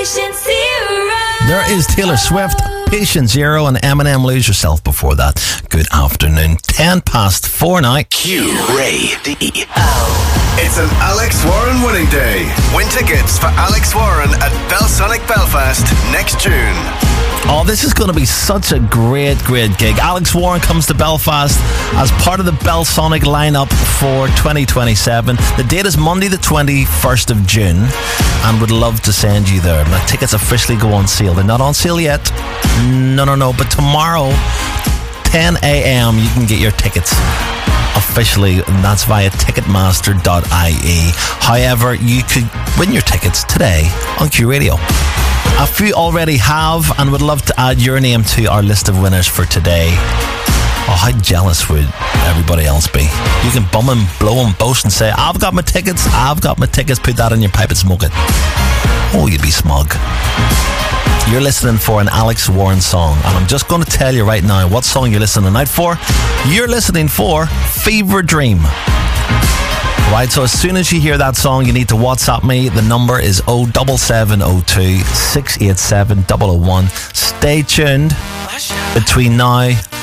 Patient Zero. There is Taylor Swift, Patient Zero, and Eminem, Lose Yourself before that. Good afternoon. 4:10 now. QRadio. It's an Alex Warren winning day. Win tickets for Alex Warren at Belsonic Belfast next June. Oh, this is going to be such a great gig. Alex Warren comes to Belfast as part of the Belsonic lineup for 2027. The date is Monday the 21st of June, and would love to send you there. The tickets officially go on sale. They're not on sale yet. No. But tomorrow, 10 a.m, you can get your tickets officially, and that's via ticketmaster.ie. However, you could win your tickets today on Q Radio. A few already have and would love to add your name to our list of winners for today. Oh, how jealous would everybody else be? You can bum and blow and boast and say, I've got my tickets, put that in your pipe and smoke it. Oh, you'd be smug. You're listening for an Alex Warren song, and I'm just going to tell you right now what song you're listening out for. You're listening for Fever Dream. Right, so as soon as you hear that song, you need to WhatsApp me. The number is 07702 687 001. Stay tuned between now